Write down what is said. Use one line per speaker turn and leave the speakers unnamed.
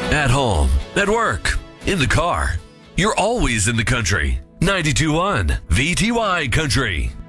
At home, at work, in the car. You're always in the country. 92.1 VTY Country.